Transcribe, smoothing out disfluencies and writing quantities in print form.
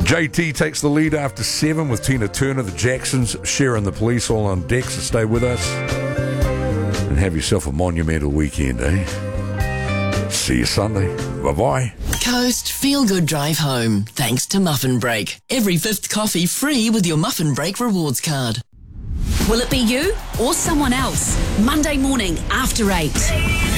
JT takes the lead after 7 with Tina Turner, the Jacksons, Cher and the Police all on deck, so stay with us and have yourself a monumental weekend, eh? See you Sunday. Bye-bye. Coast Feel Good Drive Home, thanks to Muffin Break. Every 5th coffee free with your Muffin Break rewards card. Will it be you or someone else? Monday morning after 8.